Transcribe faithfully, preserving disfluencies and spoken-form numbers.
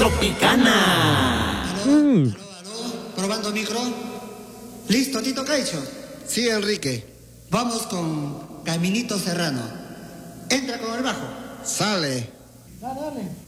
Tropicana. Aló, Mm. aló, aló, probando micro. Listo, Tito Caicho. Sí, Enrique. Vamos con Caminito Serrano. Entra con el bajo. Sale. Dale, dale.